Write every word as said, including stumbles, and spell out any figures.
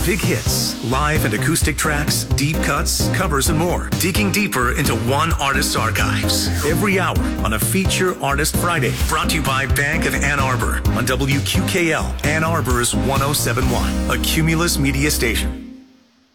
big hits, live and acoustic tracks, deep cuts, covers, and more. Digging deeper into one artist's archives. Every hour on a Feature Artist Friday. Brought to you by Bank of Ann Arbor on W Q K L, Ann Arbor's one oh seven point one, a Cumulus Media station.